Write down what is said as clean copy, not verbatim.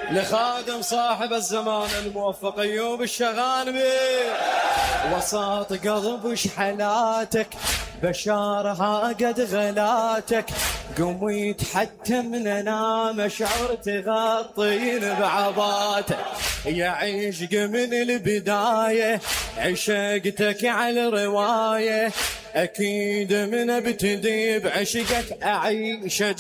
لخادم صاحب الزمان الموفق أيوب الشغانمي. وساط قلب وشحلاتك بشارها قد غلاتك، قم يتحتم ننام شعور تغطين بعباتك. يا عشق من البداية عشقتك على رواية، أكيد من ابتدي بعشقك أعيش